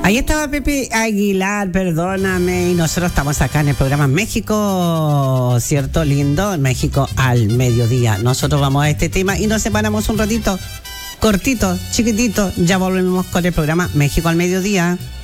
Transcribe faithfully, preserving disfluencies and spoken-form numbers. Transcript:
Ahí estaba Pepe Aguilar, perdóname, y nosotros estamos acá en el programa México, ¿cierto? Lindo, México al mediodía. Nosotros vamos a este tema y nos separamos un ratito, cortito, chiquitito, ya volvemos con el programa México al mediodía.